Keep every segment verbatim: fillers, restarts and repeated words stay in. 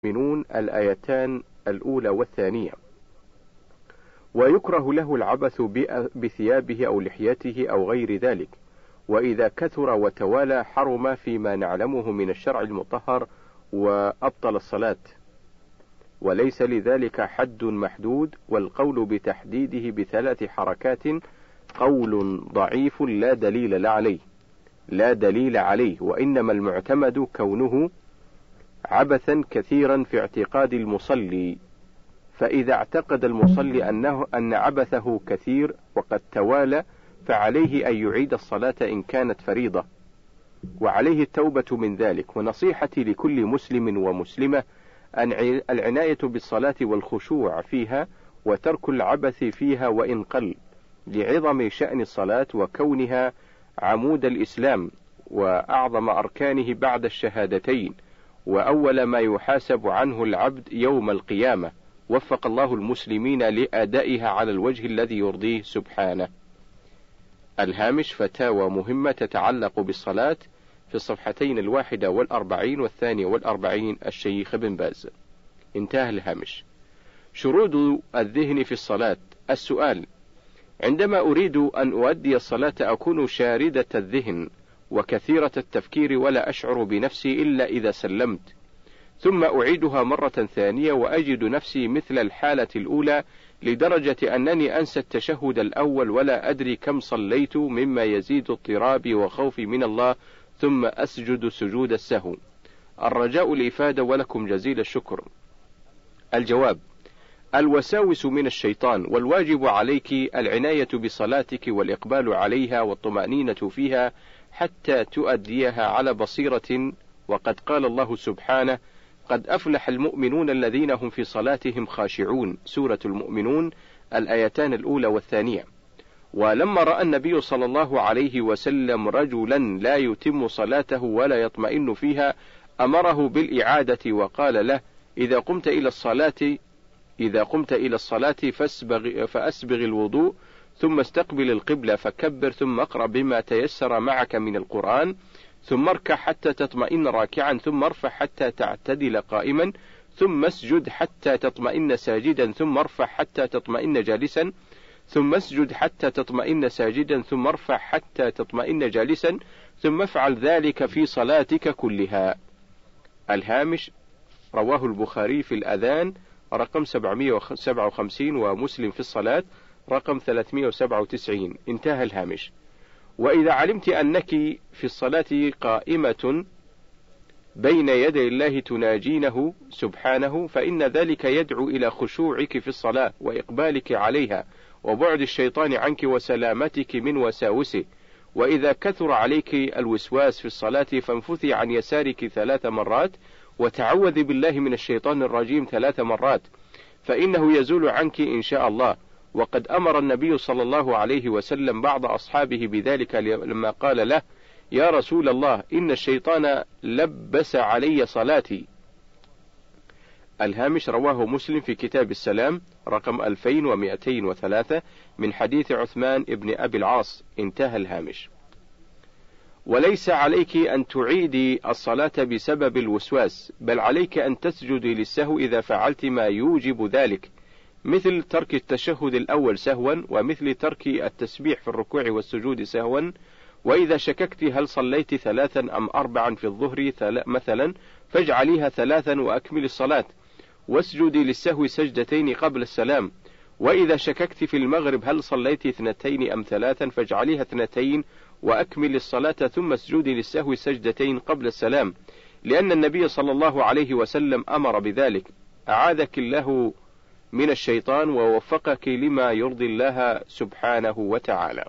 المؤمنون الآيتان الأولى والثانية. ويكره له العبث بثيابه أو لحيته أو غير ذلك، وإذا كثر وتوالى حرم فيما نعلمه من الشرع المطهر وأبطل الصلاة، وليس لذلك حد محدود، والقول بتحديده بثلاث حركات قول ضعيف لا دليل عليه لا دليل عليه وإنما المعتمد كونه عبثا كثيرا في اعتقاد المصلي، فإذا اعتقد المصلي أنه أن عبثه كثير وقد توالى فعليه أن يعيد الصلاة إن كانت فريضة، وعليه التوبة من ذلك. ونصيحتي لكل مسلم ومسلمة أن العناية بالصلاة والخشوع فيها وترك العبث فيها وإن قل، لعظم شأن الصلاة وكونها عمود الإسلام وأعظم أركانه بعد الشهادتين، وأول ما يحاسب عنه العبد يوم القيامة. وفق الله المسلمين لأدائها على الوجه الذي يرضيه سبحانه. الهامش فتاوى مهمة تتعلق بالصلاة في الصفحتين الواحدة والأربعين والثانية والأربعين الشيخ بن باز. انتهى الهامش. شروط الذهن في الصلاة. السؤال: عندما أريد أن أؤدي الصلاة أكون شاردة الذهن وكثيرة التفكير ولا أشعر بنفسي إلا إذا سلمت، ثم أعيدها مرة ثانية وأجد نفسي مثل الحالة الأولى لدرجة أنني أنسى التشهد الأول ولا أدري كم صليت مما يزيد اضطرابي وخوفي من الله، ثم أسجد سجود السهو. الرجاء الإفادة ولكم جزيل الشكر. الجواب: الوساوس من الشيطان، والواجب عليك العناية بصلاتك والإقبال عليها والطمأنينة فيها حتى تؤديها على بصيرة، وقد قال الله سبحانه: قد أفلح المؤمنون الذين هم في صلاتهم خاشعون. سورة المؤمنون الآيتان الأولى والثانية. ولما رأى النبي صلى الله عليه وسلم رجلا لا يتم صلاته ولا يطمئن فيها أمره بالإعادة وقال له: إذا قمت إلى الصلاة إذا قمت إلى الصلاة فاسبغ فأسبغ الوضوء، ثم استقبل القبلة فكبر، ثم اقرأ بما تيسر معك من القرآن، ثم اركع حتى تطمئن راكعا، ثم ارفع حتى تعتدل قائما، ثم اسجد حتى تطمئن ساجدا، ثم ارفع حتى تطمئن جالسا، ثم اسجد حتى تطمئن ساجدا، ثم ارفع حتى تطمئن جالسا، ثم افعل ذلك في صلاتك كلها. الهامش: رواه البخاري في الأذان رقم سبعمائة وسبعة وخمسين ومسلم في الصلاة رقم ثلاثمائة وسبعة وتسعين. انتهى الهامش. وإذا علمت أنك في الصلاة قائمة بين يدي الله تناجينه سبحانه، فإن ذلك يدعو إلى خشوعك في الصلاة وإقبالك عليها وبعد الشيطان عنك وسلامتك من وساوسه. وإذا كثر عليك الوسواس في الصلاة فانفثي عن يسارك ثلاث مرات وتعوذ بالله من الشيطان الرجيم ثلاث مرات، فإنه يزول عنك إن شاء الله. وقد أمر النبي صلى الله عليه وسلم بعض أصحابه بذلك لما قال له: يا رسول الله، إن الشيطان لبس علي صلاتي. الهامش: رواه مسلم في كتاب السلام رقم ألفين ومئتين وثلاثة من حديث عثمان ابن أبي العاص. انتهى الهامش. وليس عليك أن تعيدي الصلاة بسبب الوسواس، بل عليك أن تسجدي للسهو إذا فعلت ما يوجب ذلك، مثل ترك التشهد الأول سهوا، ومثل ترك التسبيح في الركوع والسجود سهوا. وإذا شككت هل صليت ثلاثا أم أربعا في الظهر مثلا فاجعليها ثلاثا وأكمل الصلاة، واسجدي للسهو سجدتين قبل السلام. وإذا شككت في المغرب هل صليت اثنتين أم ثلاثا فاجعليها اثنتين وأكمل الصلاة، ثم اسجدي للسهو سجدتين قبل السلام، لأن النبي صلى الله عليه وسلم أمر بذلك. أعاذك الله من الشيطان ووفقك لما يرضي الله سبحانه وتعالى.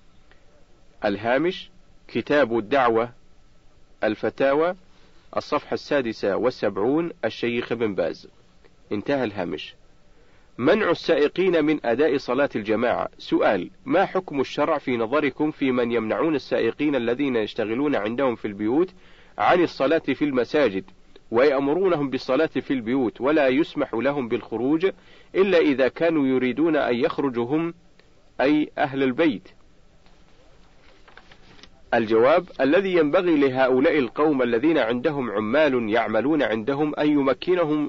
الهامش: كتاب الدعوة الفتاوى الصفحة السادسة والسبعون الشيخ بن باز. انتهى الهامش. منع السائقين من أداء صلاة الجماعة. سؤال: ما حكم الشرع في نظركم في من يمنعون السائقين الذين يشتغلون عندهم في البيوت عن الصلاة في المساجد، ويأمرونهم بالصلاة في البيوت، ولا يسمح لهم بالخروج إلا إذا كانوا يريدون أن يخرجوا هم أي أهل البيت؟ الجواب: الذي ينبغي لهؤلاء القوم الذين عندهم عمال يعملون عندهم أن يمكنهم